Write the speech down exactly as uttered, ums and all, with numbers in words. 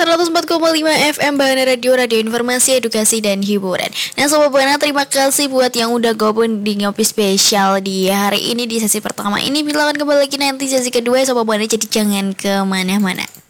seratus empat koma lima F M Bahana Radio, radio informasi, edukasi, dan hiburan. Nah Sobat Bahana, terima kasih buat yang udah gabung di Ngopi Spesial di hari ini di sesi pertama ini. Bila akan kembali lagi nanti sesi kedua, Sobat Bahana, jadi jangan kemana-mana.